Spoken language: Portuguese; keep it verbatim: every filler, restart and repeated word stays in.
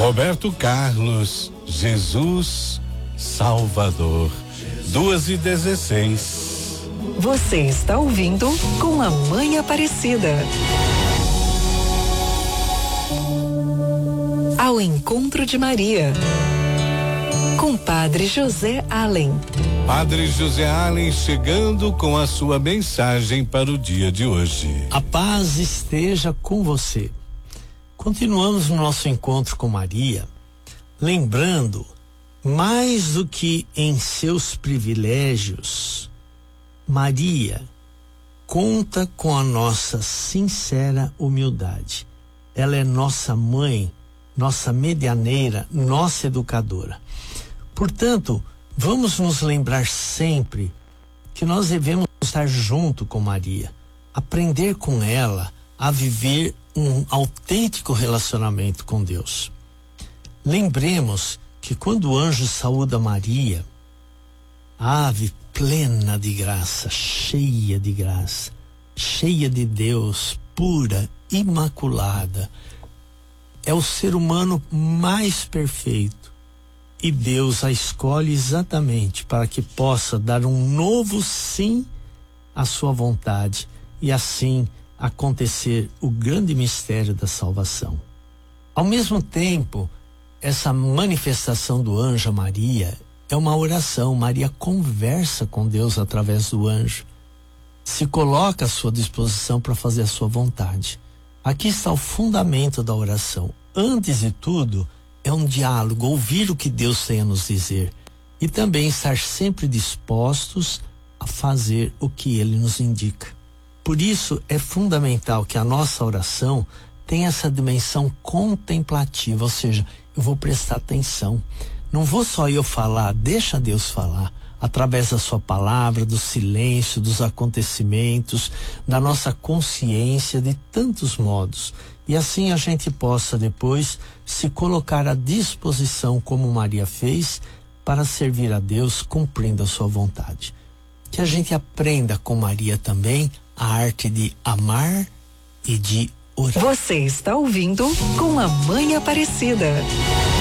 Roberto Carlos, Jesus Salvador, duas e dezesseis. Você está ouvindo Com a Mãe Aparecida. Ao encontro de Maria, com Padre José Allen. Padre José Allen chegando com a sua mensagem para o dia de hoje. A paz esteja com você. Continuamos o nosso encontro com Maria, lembrando, mais do que em seus privilégios, Maria conta com a nossa sincera humildade. Ela é nossa mãe, nossa medianeira, nossa educadora. Portanto, vamos nos lembrar sempre que nós devemos estar junto com Maria, aprender com ela a viver um autêntico relacionamento com Deus. Lembremos que quando o anjo saúda Maria, ave plena de graça, cheia de graça, cheia de Deus, pura, imaculada, é o ser humano mais perfeito. E Deus a escolhe exatamente para que possa dar um novo sim à sua vontade e assim acontecer o grande mistério da salvação. Ao mesmo tempo, essa manifestação do anjo a Maria é uma oração. Maria conversa com Deus através do anjo, se coloca à sua disposição para fazer a sua vontade. Aqui está o fundamento da oração. Antes de tudo, é um diálogo, ouvir o que Deus tem a nos dizer e também estar sempre dispostos a fazer o que Ele nos indica. Por isso é fundamental que a nossa oração tenha essa dimensão contemplativa, ou seja, eu vou prestar atenção. Não vou só eu falar, deixa Deus falar, através da sua palavra, do silêncio, dos acontecimentos, da nossa consciência, de tantos modos. E assim a gente possa depois se colocar à disposição, como Maria fez, para servir a Deus cumprindo a sua vontade. Que a gente aprenda com Maria também a arte de amar e de orar. Você está ouvindo Com a Mãe Aparecida.